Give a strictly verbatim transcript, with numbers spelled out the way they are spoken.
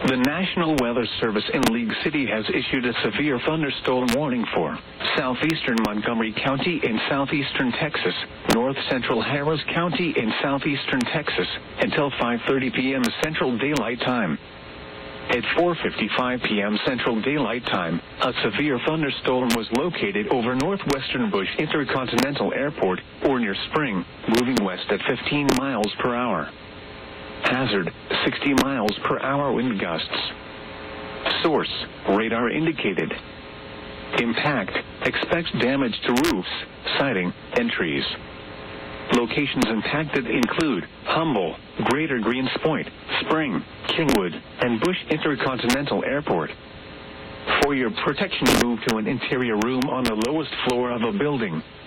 The National Weather Service in League City has issued a severe thunderstorm warning for southeastern Montgomery County in southeastern Texas, north central Harris County in southeastern Texas, until five thirty p m Central Daylight Time. At four fifty-five p m Central Daylight Time, a severe thunderstorm was located over northwestern Bush Intercontinental Airport, or near Spring, moving west at fifteen miles per hour. Hazard, sixty miles per hour wind gusts. Source, radar indicated. Impact, expects damage to roofs, siding, and trees. Locations impacted include Humble, Greater Greens Point, Spring, Kingwood, and Bush Intercontinental Airport. For your protection, move to an interior room on the lowest floor of a building.